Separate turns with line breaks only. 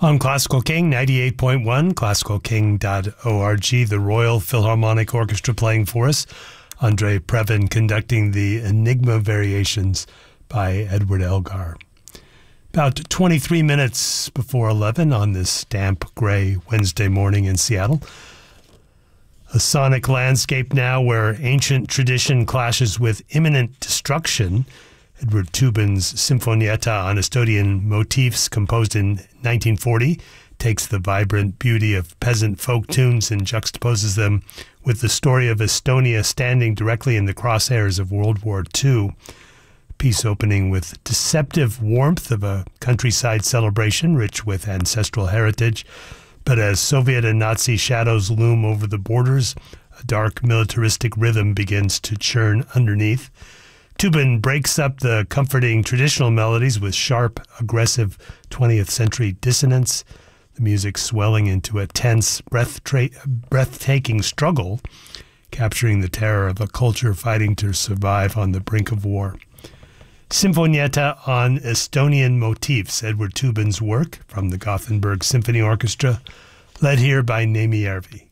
On Classical King 98.1, classicalking.org, the Royal Philharmonic Orchestra playing for us. Andre Previn conducting the Enigma Variations by Edward Elgar. About 23 minutes before 11 on this damp, gray Wednesday morning in Seattle. A sonic landscape now where ancient tradition clashes with imminent destruction. Edward Toobin's Sinfonietta on Estonian motifs, composed in 1940, takes the vibrant beauty of peasant folk tunes and juxtaposes them with the story of Estonia standing directly in the crosshairs of World War II. Piece opening with deceptive warmth of a countryside celebration rich with ancestral heritage. But as Soviet and Nazi shadows loom over the borders, a dark militaristic rhythm begins to churn underneath. Toobin breaks up the comforting traditional melodies with sharp, aggressive 20th century dissonance, the music swelling into a tense, breathtaking struggle, capturing the terror of a culture fighting to survive on the brink of war. Sinfonietta on Estonian motifs, Edward Toobin's work from the Gothenburg Symphony Orchestra, led here by Neeme Järvi.